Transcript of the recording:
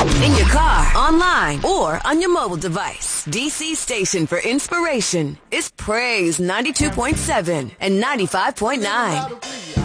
In your car, online, or on your mobile device, DC station for inspiration is Praise 92.7 and 95.9.